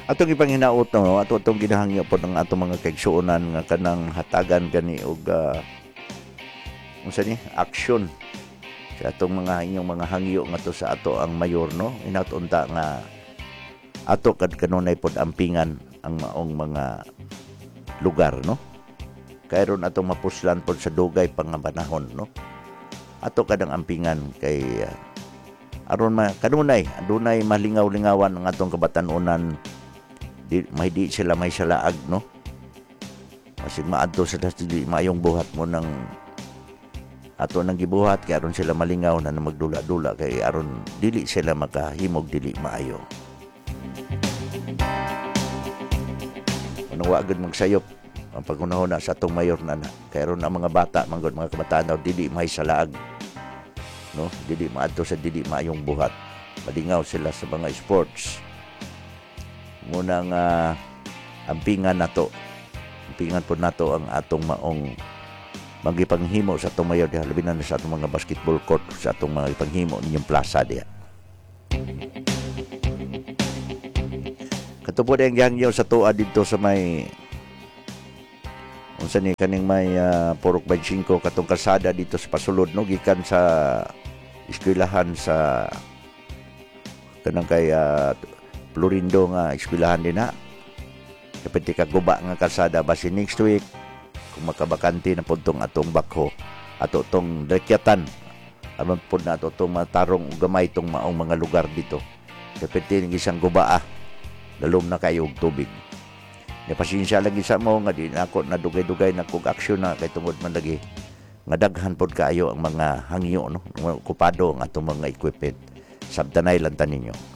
Atong ipanginaot no, ato atong ginahangyo po ng atong mga kaigsuonan nga kanang hatagan gani og unsa ni aksyon sa atong mga inyong mga hangyo nga to sa ato ang mayor no. Inaut-unta nga ato kad kanunay pod ampingan ang maong mga lugar no. Kayron atong mapuslan pod sa dugay pangabanahon no. Ato kadang ampingan kay aron kanunay adunay malingaw-lingawan ang atong kabatan-onan. Di sila may salaag no. Kasi maadto sila di maayong buhat mo ng ato nang gibuhat kay aron sila malingaw na magdula-dula kay aron dili sila makahimog dili maayo. Ano wa gud magsayop ang pagunahon sa atong mayor na kay aron ang mga bata manggod mga kabataan daw dili may salaag no, dili maadto sa dili maayong buhat. Malingaw sila sa mga sports. Munang ampingan nato. Ampingan po nato ang atong maong magipanghimo sa atong mayor diha labi na sa atong mga basketball court sa atong mga ipanghimo ninyong plaza diha. Katupod ang gihangyo sa tuwa dito sa may unsa ni kaning may Purok 25 katong kalsada dito sa pasulod no gikan sa eskwelahan sa kanang kay Florindo nga eskwelahan din na. Kapit kaguba nga kalsada basi next week kung makabakante na po itong atong bakho ato itong rekyatan aron po na ito itong matarong gamay itong maong mga lugar dito. Kapit din isang guba lalom na kayo og tubig. Napasensya lagi sa mo nga di na ako nadugay-dugay na kog aksyon na kay tungod man lagi nga daghan pod kaayo ang mga hangyo no, okupado ang atong mga equipment. Sabtanay lang taninyo.